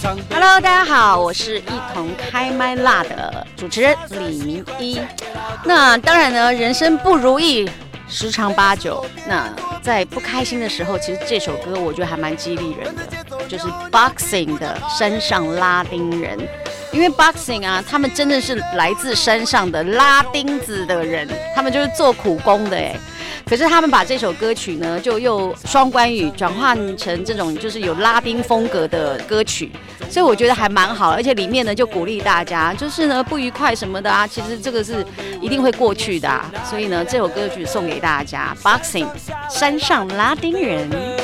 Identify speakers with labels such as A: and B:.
A: Hello， 大家好，我是一同开麦辣的主持人李明一。那当然呢，人生不如意十常八九。那在不开心的时候，其实这首歌我觉得还蛮激励人的，就是 Boxing 的山上拉丁人。因为 Boxing 啊，他们真的是来自山上的拉丁子的人，他们就是做苦工的哎。可是他们把这首歌曲呢，就用双关语转换成这种就是有拉丁风格的歌曲，所以我觉得还蛮好，而且里面呢就鼓励大家，就是呢不愉快什么的啊，其实这个是一定会过去的啊。所以呢，这首歌曲送给大家 ，Boxing 山上拉丁人。